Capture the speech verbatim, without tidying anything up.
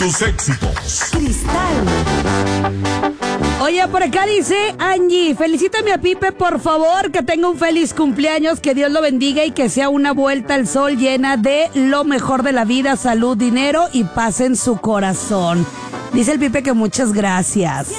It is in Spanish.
Tus éxitos. Cristal. Oye, por acá dice Angie, felicítame a Pipe, por favor, que tenga un feliz cumpleaños, que Dios lo bendiga y que sea una vuelta al sol llena de lo mejor de la vida, salud, dinero y paz en su corazón. Dice el Pipe que muchas gracias.